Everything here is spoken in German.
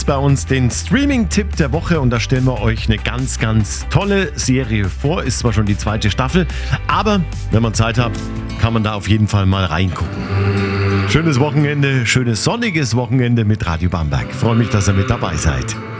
bei uns den Streaming-Tipp der Woche und da stellen wir euch eine ganz, ganz tolle Serie vor. Ist zwar schon die 2. Staffel, aber wenn man Zeit hat, kann man da auf jeden Fall mal reingucken. Schönes Wochenende, schönes sonniges Wochenende mit Radio Bamberg. Freue mich, dass ihr mit dabei seid.